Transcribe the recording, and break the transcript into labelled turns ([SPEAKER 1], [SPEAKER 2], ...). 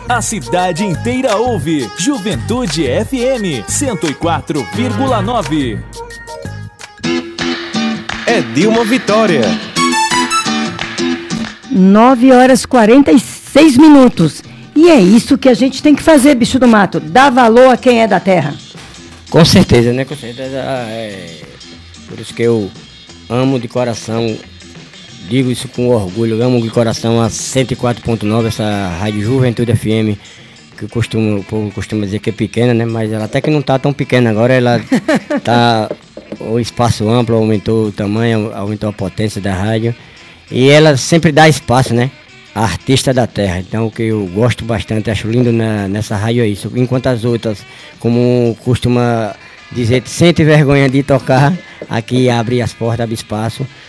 [SPEAKER 1] A cidade inteira ouve. Juventude FM 104,9.
[SPEAKER 2] É Dilma Vitória.
[SPEAKER 3] 9h46. E é isso que a gente tem que fazer, bicho do mato. Dar valor a quem é da terra.
[SPEAKER 4] Com certeza, né? Com certeza. Por isso que eu amo de coração, digo isso com orgulho, amo de coração a 104.9, essa Rádio Juventude FM, que o povo costuma dizer que é pequena, né? Mas ela até que não está tão pequena agora, ela tá, o espaço amplo, aumentou o tamanho, aumentou a potência da rádio. E ela sempre dá espaço, né? A artista da terra. Então o que eu gosto bastante, acho lindo nessa rádio é isso. Enquanto as outras, como costuma dizer, sente vergonha de tocar, aqui abre as portas, abre espaço.